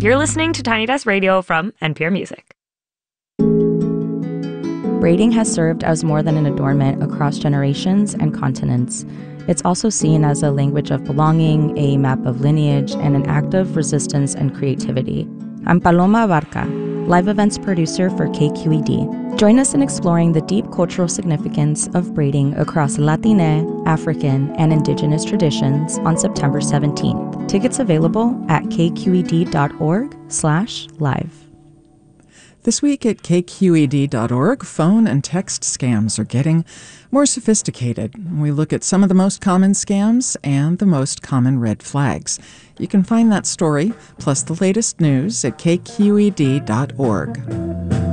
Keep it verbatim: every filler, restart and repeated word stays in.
You're listening to Tiny Desk Radio from N P R Music. Braiding has served as more than an adornment across generations and continents. It's also seen as a language of belonging, a map of lineage, and an act of resistance and creativity. I'm Paloma Abarca, live events producer for K Q E D. Join us in exploring the deep cultural significance of braiding across Latine, African, and Indigenous traditions on September seventeenth. Tickets available at kqed.org slash live. This week at k q e d dot org, phone and text scams are getting more sophisticated. We look at some of the most common scams and the most common red flags. You can find that story, plus the latest news, at k q e d dot org.